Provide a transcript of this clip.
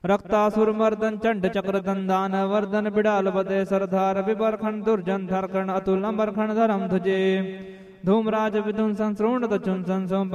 रक्तासुर मर्दन चंड चक्र दंदान वर्धन बिड़ाल बदे सरदार विबरखंड दुर्जन धरखंड अतुल अमरखंड धर्म ध्वजे धूमराज विधुन संश्रोण चुन संसो